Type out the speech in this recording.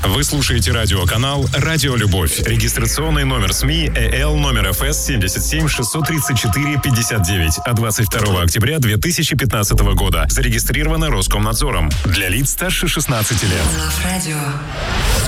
Вы слушаете радиоканал «Радио Любовь». Регистрационный номер СМИ ЭЛ номер ФС 77 634 59 от 22 октября 2015 года. Зарегистрировано Роскомнадзором. Для лиц старше 16 лет.